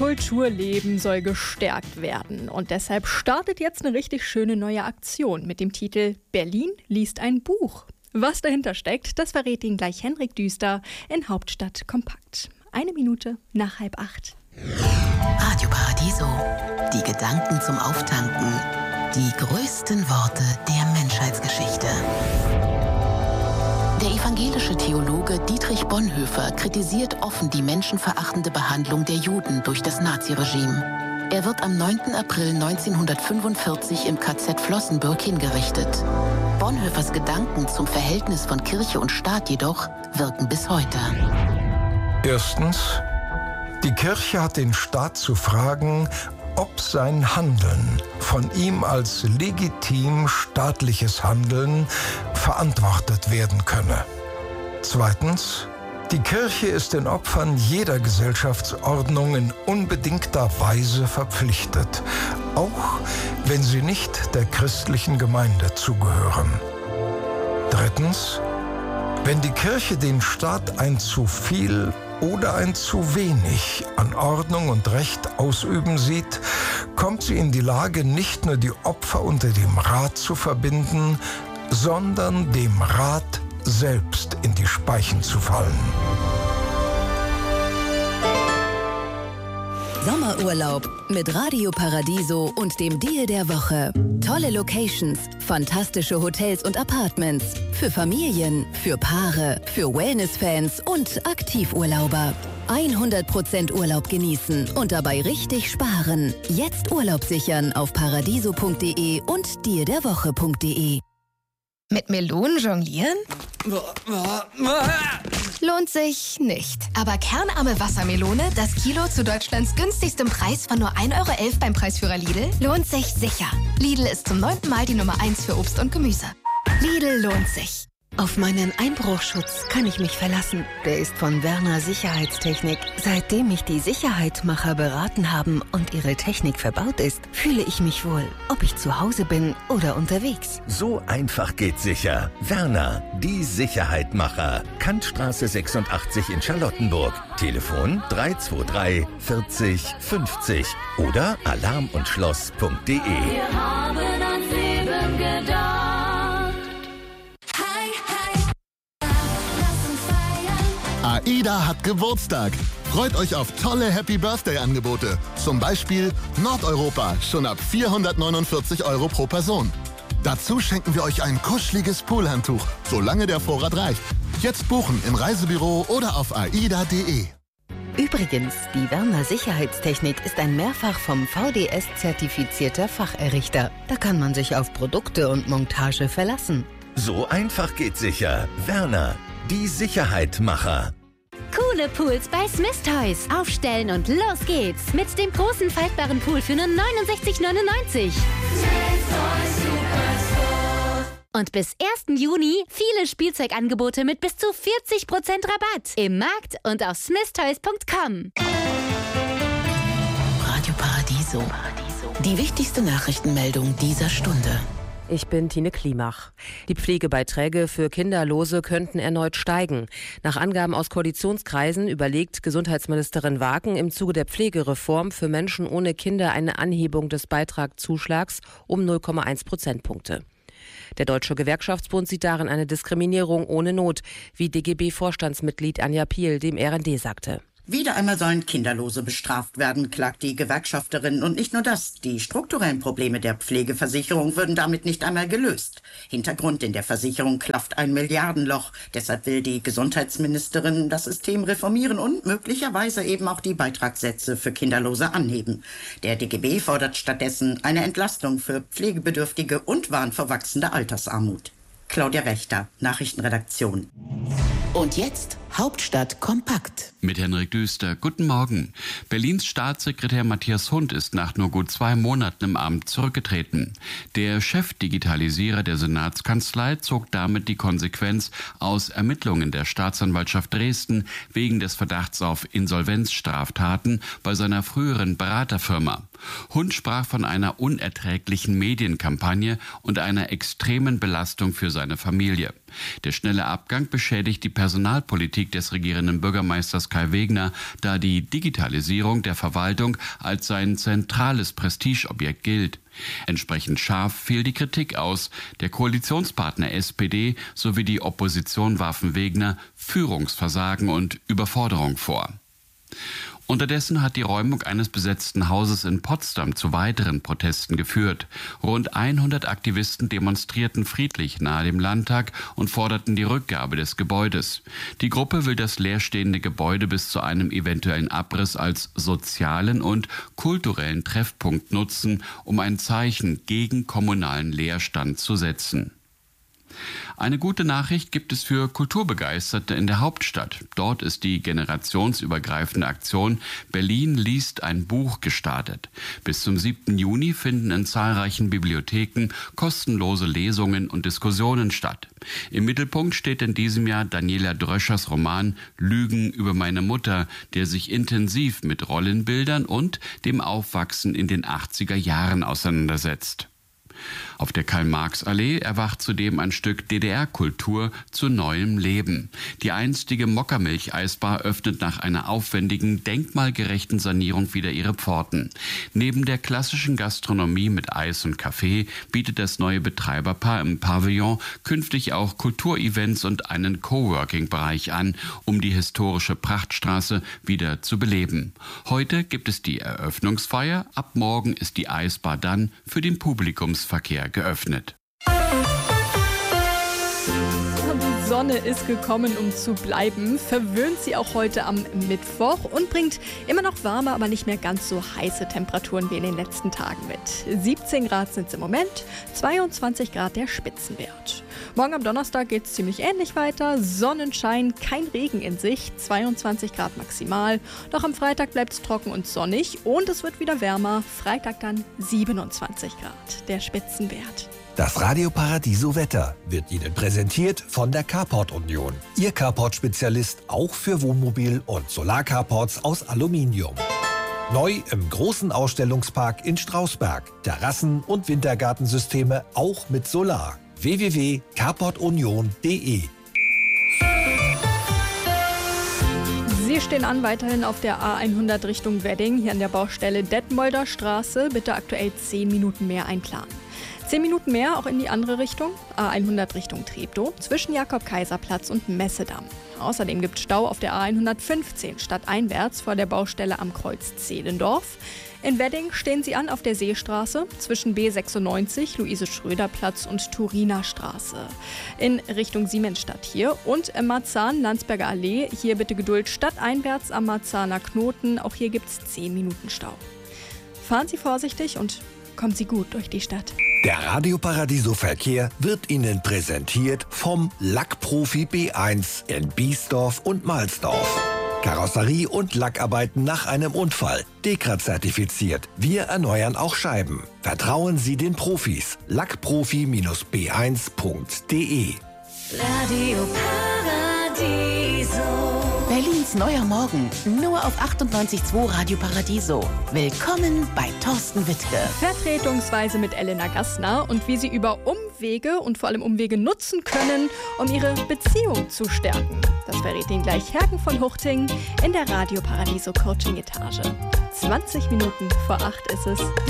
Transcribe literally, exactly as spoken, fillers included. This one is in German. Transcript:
Kulturleben soll gestärkt werden. Und deshalb startet jetzt eine richtig schöne neue Aktion mit dem Titel Berlin liest ein Buch. Was dahinter steckt, das verrät Ihnen gleich Henrik Düster in Hauptstadt Kompakt. Eine Minute nach halb acht. Radio Paradiso. Die Gedanken zum Auftanken. Die größten Worte der Menschheitsgeschichte. Der evangelische Theologe Dietrich Bonhoeffer kritisiert offen die menschenverachtende Behandlung der Juden durch das Naziregime. Er wird am neunten April neunzehnhundertfünfundvierzig im K Z Flossenbürg hingerichtet. Bonhoeffers Gedanken zum Verhältnis von Kirche und Staat jedoch wirken bis heute. Erstens, die Kirche hat den Staat zu fragen, ob sein Handeln von ihm als legitim staatliches Handeln verantwortet werden könne. Zweitens, die Kirche ist den Opfern jeder Gesellschaftsordnung in unbedingter Weise verpflichtet, auch wenn sie nicht der christlichen Gemeinde zugehören. Drittens, wenn die Kirche den Staat ein zu viel oder ein zu wenig an Ordnung und Recht ausüben sieht, kommt sie in die Lage, nicht nur die Opfer unter dem Rat zu verbinden, sondern dem Rat selbst in die Speichen zu fallen. Sommerurlaub mit Radio Paradiso und dem Deal der Woche. Tolle Locations, fantastische Hotels und Apartments. Für Familien, für Paare, für Wellness-Fans und Aktivurlauber. hundert Prozent Urlaub genießen und dabei richtig sparen. Jetzt Urlaub sichern auf paradiso punkt de und deal der woche punkt de. Mit Melonen jonglieren? Lohnt sich nicht. Aber kernarme Wassermelone, das Kilo zu Deutschlands günstigstem Preis von nur ein Euro elf beim Preisführer Lidl, lohnt sich sicher. Lidl ist zum neunten Mal die Nummer eins für Obst und Gemüse. Lidl lohnt sich. Auf meinen Einbruchschutz kann ich mich verlassen. Der ist von Werner Sicherheitstechnik. Seitdem mich die Sicherheitmacher beraten haben und ihre Technik verbaut ist, fühle ich mich wohl, ob ich zu Hause bin oder unterwegs. So einfach geht sicher. Werner, die Sicherheitmacher. Kantstraße sechsundachtzig in Charlottenburg. Telefon drei zwei drei vierzig fünfzig oder alarm und schloss punkt de. Wir haben ans Leben gedacht. AIDA hat Geburtstag. Freut euch auf tolle Happy-Birthday-Angebote. Zum Beispiel Nordeuropa, schon ab vierhundertneunundvierzig Euro pro Person. Dazu schenken wir euch ein kuscheliges Poolhandtuch, solange der Vorrat reicht. Jetzt buchen im Reisebüro oder auf aida punkt de. Übrigens, die Werner Sicherheitstechnik ist ein mehrfach vom V D S zertifizierter Facherrichter. Da kann man sich auf Produkte und Montage verlassen. So einfach geht sicher. Werner, die Sicherheitmacher. Coole Pools bei Smith Toys. Aufstellen und los geht's. Mit dem großen faltbaren Pool für nur neunundsechzig neunundneunzig. Und bis ersten Juni viele Spielzeugangebote mit bis zu vierzig Prozent Rabatt. Im Markt und auf smith toys punkt com. Radio Paradiso. Die wichtigste Nachrichtenmeldung dieser Stunde. Ich bin Tine Klimach. Die Pflegebeiträge für Kinderlose könnten erneut steigen. Nach Angaben aus Koalitionskreisen überlegt Gesundheitsministerin Wagen im Zuge der Pflegereform für Menschen ohne Kinder eine Anhebung des Beitragszuschlags um null Komma eins Prozentpunkte. Der Deutsche Gewerkschaftsbund sieht darin eine Diskriminierung ohne Not, wie D G B-Vorstandsmitglied Anja Piel dem R N D sagte. Wieder einmal sollen Kinderlose bestraft werden, klagt die Gewerkschafterin. Und nicht nur das, die strukturellen Probleme der Pflegeversicherung würden damit nicht einmal gelöst. Hintergrund: in der Versicherung klafft ein Milliardenloch. Deshalb will die Gesundheitsministerin das System reformieren und möglicherweise eben auch die Beitragssätze für Kinderlose anheben. Der D G B fordert stattdessen eine Entlastung für Pflegebedürftige und warnt vor wachsender Altersarmut. Claudia Wächter, Nachrichtenredaktion. Und jetzt Hauptstadt kompakt. Mit Henrik Düster. Guten Morgen. Berlins Staatssekretär Matthias Hund ist nach nur gut zwei Monaten im Amt zurückgetreten. Der Chefdigitalisierer der Senatskanzlei zog damit die Konsequenz aus Ermittlungen der Staatsanwaltschaft Dresden wegen des Verdachts auf Insolvenzstraftaten bei seiner früheren Beraterfirma. Hund sprach von einer unerträglichen Medienkampagne und einer extremen Belastung für seine Familie. Der schnelle Abgang beschädigt die Personalpolitik Politik des regierenden Bürgermeisters Kai Wegner, da die Digitalisierung der Verwaltung als sein zentrales Prestigeobjekt gilt. Entsprechend scharf fiel die Kritik aus. Der Koalitionspartner S P D sowie die Opposition warfen Wegner Führungsversagen und Überforderung vor. Unterdessen hat die Räumung eines besetzten Hauses in Potsdam zu weiteren Protesten geführt. Rund hundert Aktivisten demonstrierten friedlich nahe dem Landtag und forderten die Rückgabe des Gebäudes. Die Gruppe will das leerstehende Gebäude bis zu einem eventuellen Abriss als sozialen und kulturellen Treffpunkt nutzen, um ein Zeichen gegen kommunalen Leerstand zu setzen. Eine gute Nachricht gibt es für Kulturbegeisterte in der Hauptstadt. Dort ist die generationsübergreifende Aktion Berlin liest ein Buch gestartet. Bis zum siebten Juni finden in zahlreichen Bibliotheken kostenlose Lesungen und Diskussionen statt. Im Mittelpunkt steht in diesem Jahr Daniela Dröschers Roman Lügen über meine Mutter, der sich intensiv mit Rollenbildern und dem Aufwachsen in den achtziger Jahren auseinandersetzt. Auf der Karl-Marx-Allee erwacht zudem ein Stück D D R-Kultur zu neuem Leben. Die einstige Mokkamilch-Eisbar öffnet nach einer aufwendigen, denkmalgerechten Sanierung wieder ihre Pforten. Neben der klassischen Gastronomie mit Eis und Kaffee bietet das neue Betreiberpaar im Pavillon künftig auch Kulturevents und einen Coworking-Bereich an, um die historische Prachtstraße wieder zu beleben. Heute gibt es die Eröffnungsfeier, ab morgen ist die Eisbar dann für den Publikumsverkehr geöffnet. Die Sonne ist gekommen, um zu bleiben, verwöhnt sie auch heute am Mittwoch und bringt immer noch warme, aber nicht mehr ganz so heiße Temperaturen wie in den letzten Tagen mit. siebzehn Grad sind es im Moment, zweiundzwanzig Grad der Spitzenwert. Morgen am Donnerstag geht es ziemlich ähnlich weiter, Sonnenschein, kein Regen in Sicht, zweiundzwanzig Grad maximal. Doch am Freitag bleibt es trocken und sonnig und es wird wieder wärmer, Freitag dann siebenundzwanzig Grad der Spitzenwert. Das Radio Paradiso Wetter wird Ihnen präsentiert von der Carport Union. Ihr Carport-Spezialist auch für Wohnmobil- und Solar-Carports aus Aluminium. Neu im großen Ausstellungspark in Strausberg. Terrassen- und Wintergartensysteme auch mit Solar. w w w punkt carport union punkt d e. Sie stehen an weiterhin auf der A hundert Richtung Wedding, hier an der Baustelle Detmolder Straße. Bitte aktuell zehn Minuten mehr einplanen. zehn Minuten mehr auch in die andere Richtung, A hundert Richtung Treptow, zwischen Jakob-Kaiser-Platz und Messedamm. Außerdem gibt es Stau auf der A hundertfünfzehn stadteinwärts vor der Baustelle am Kreuz Zehlendorf. In Wedding stehen sie an auf der Seestraße zwischen B sechsundneunzig, Luise-Schröder-Platz und Turiner Straße. In Richtung Siemensstadt hier und im Marzahn, Landsberger Allee. Hier bitte Geduld stadteinwärts am Marzahner Knoten. Auch hier gibt es zehn Minuten Stau. Fahren Sie vorsichtig und kommen Sie gut durch die Stadt. Der Radio Paradiso Verkehr wird Ihnen präsentiert vom Lackprofi B eins in Biesdorf und Malsdorf. Karosserie und Lackarbeiten nach einem Unfall. Dekra zertifiziert. Wir erneuern auch Scheiben. Vertrauen Sie den Profis. lackprofi B eins punkt d e. Radio Paradiso. Berlins neuer Morgen, nur auf achtundneunzig Komma zwei Radio Paradiso. Willkommen bei Thorsten Wittke. Vertretungsweise mit Elena Gassner und wie Sie über Umwege und vor allem Umwege nutzen können, um Ihre Beziehung zu stärken. Das verrät Ihnen gleich Hergen von Huchting in der Radio Paradiso Coaching Etage. zwanzig Minuten vor acht ist es.